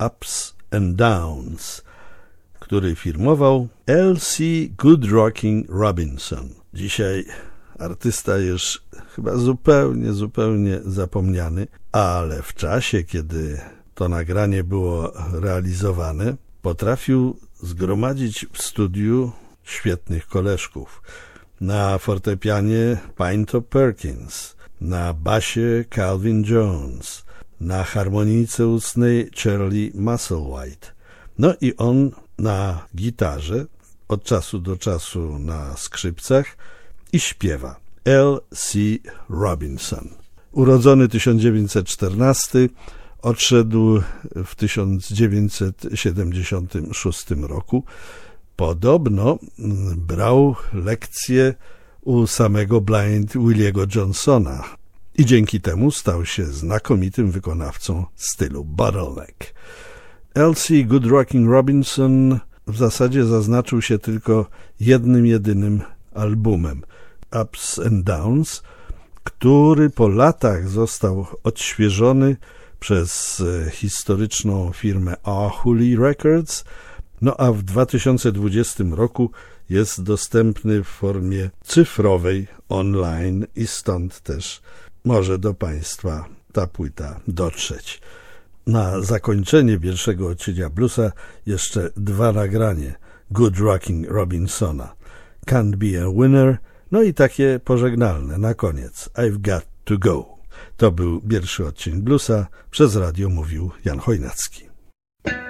Ups and Downs, który firmował L.C. Goodrocking Robinson. Dzisiaj artysta już chyba zupełnie zapomniany, ale w czasie, kiedy to nagranie było realizowane, potrafił zgromadzić w studiu świetnych koleżków. Na fortepianie Pinto Perkins, na basie Calvin Jones, na harmonijce ustnej Shirley Musselwhite. No i on na gitarze, od czasu do czasu na skrzypcach i śpiewa. L.C. Robinson. Urodzony 1914, odszedł w 1976 roku. Podobno brał lekcje u samego Blind Williego Johnsona i dzięki temu stał się znakomitym wykonawcą stylu bottleneck. L.C. Goodrocking Robinson w zasadzie zaznaczył się tylko jednym jedynym albumem, Ups and Downs, który po latach został odświeżony przez historyczną firmę Ahuli Records, no a w 2020 roku jest dostępny w formie cyfrowej online i stąd też może do Państwa ta płyta dotrzeć. Na zakończenie pierwszego odcienia bluesa jeszcze dwa nagrania Goodrocking Robinsona. Can't Be a Winner, no i takie pożegnalne na koniec I've Got to Go. To był pierwszy odcień bluesa, przez radio mówił Jan Chojnacki.